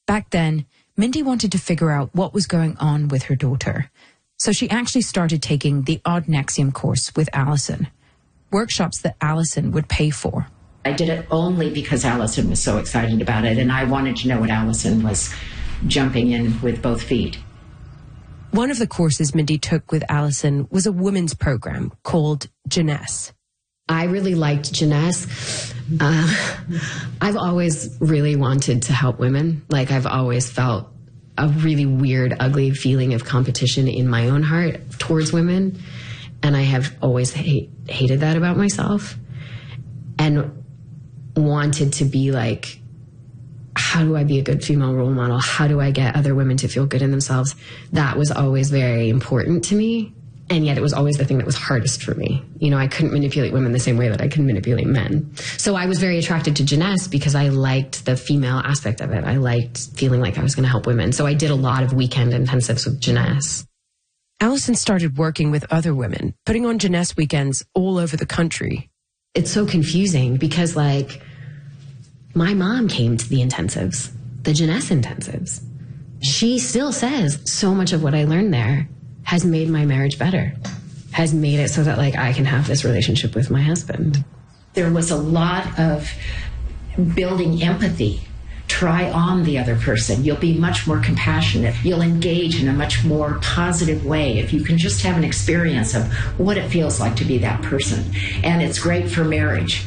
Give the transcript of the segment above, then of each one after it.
Back then, Mindy wanted to figure out what was going on with her daughter. So she actually started taking the Odd NXIVM course with Alison, workshops that Alison would pay for. I did it only because Alison was so excited about it, and I wanted to know what Alison was jumping in with both feet. One of the courses Mindy took with Alison was a women's program called Jeunesse. I really liked Jeunesse. I've always really wanted to help women. Like, I've always felt a really weird, ugly feeling of competition in my own heart towards women. And I have always hated that about myself. And wanted to be like, how do I be a good female role model? How do I get other women to feel good in themselves? That was always very important to me. And yet it was always the thing that was hardest for me. You know, I couldn't manipulate women the same way that I could manipulate men. So I was very attracted to Jeunesse because I liked the female aspect of it. I liked feeling like I was going to help women. So I did a lot of weekend intensives with Jeunesse. Alison started working with other women, putting on Jeunesse weekends all over the country. It's so confusing because, like, my mom came to the intensives, the Jeunesse intensives. She still says so much of what I learned there has made my marriage better, has made it so that, like, I can have this relationship with my husband. There was a lot of building empathy. Try on the other person. You'll be much more compassionate. You'll engage in a much more positive way if you can just have an experience of what it feels like to be that person. And it's great for marriage.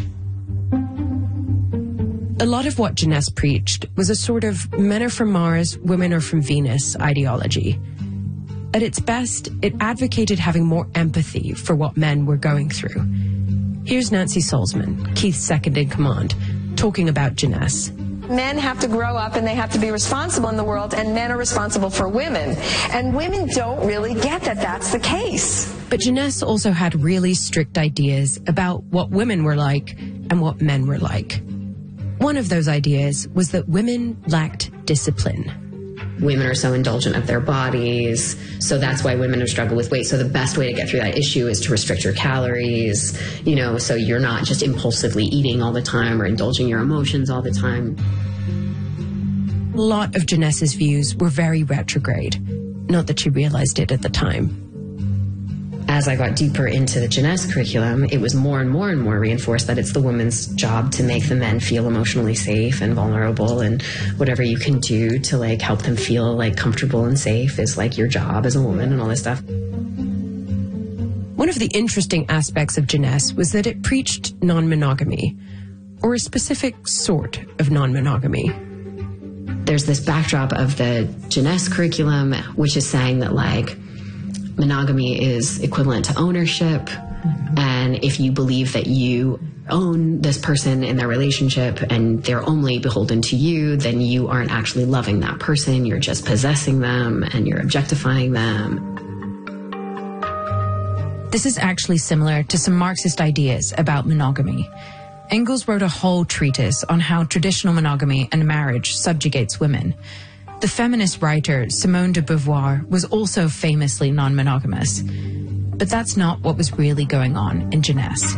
A lot of what Jeunesse preached was a sort of men are from Mars, women are from Venus ideology. At its best, it advocated having more empathy for what men were going through. Here's Nancy Salzman, Keith's second in command, talking about Jeunesse. Men have to grow up and they have to be responsible in the world, and men are responsible for women. And women don't really get that that's the case. But Jeunesse also had really strict ideas about what women were like and what men were like. One of those ideas was that women lacked discipline. Women are so indulgent of their bodies, so that's why women have struggled with weight. So the best way to get through that issue is to restrict your calories, you know, so you're not just impulsively eating all the time or indulging your emotions all the time. A lot of Jeunesse's views were very retrograde, not that she realized it at the time. As I got deeper into the Jeunesse curriculum, it was more and more and more reinforced that it's the woman's job to make the men feel emotionally safe and vulnerable, and whatever you can do to, like, help them feel, like, comfortable and safe is, like, your job as a woman and all this stuff. One of the interesting aspects of Jeunesse was that it preached non-monogamy, or a specific sort of non-monogamy. There's this backdrop of the Jeunesse curriculum, which is saying that, like, monogamy is equivalent to ownership, and if you believe that you own this person in their relationship and they're only beholden to you, then you aren't actually loving that person, you're just possessing them and you're objectifying them. This is actually similar to some Marxist ideas about monogamy. Engels wrote a whole treatise on how traditional monogamy and marriage subjugates women. The feminist writer Simone de Beauvoir was also famously non-monogamous. But that's not what was really going on in Jeunesse.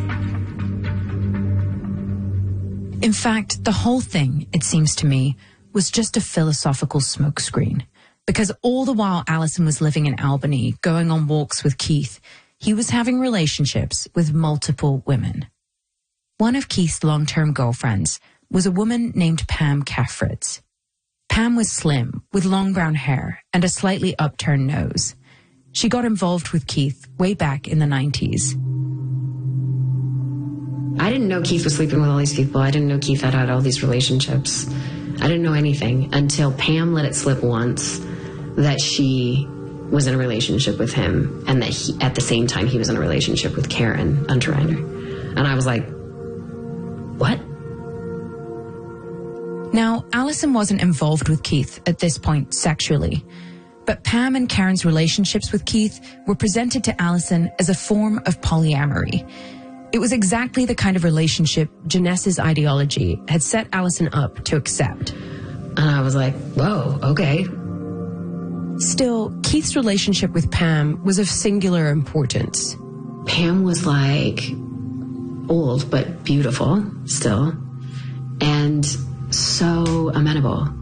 In fact, the whole thing, it seems to me, was just a philosophical smokescreen. Because all the while Alison was living in Albany, going on walks with Keith, he was having relationships with multiple women. One of Keith's long-term girlfriends was a woman named Pam Caffritz. Pam was slim, with long brown hair and a slightly upturned nose. She got involved with Keith way back in the 90s. I didn't know Keith was sleeping with all these people. I didn't know Keith had all these relationships. I didn't know anything until Pam let it slip once that she was in a relationship with him, and that at the same time he was in a relationship with Karen Unterreiner. And I was like, what? Now, Alison wasn't involved with Keith at this point sexually, but Pam and Karen's relationships with Keith were presented to Alison as a form of polyamory. It was exactly the kind of relationship Jeunesse's ideology had set Alison up to accept. And I was like, whoa, okay. Still, Keith's relationship with Pam was of singular importance. Pam was like old but beautiful still, and so amenable.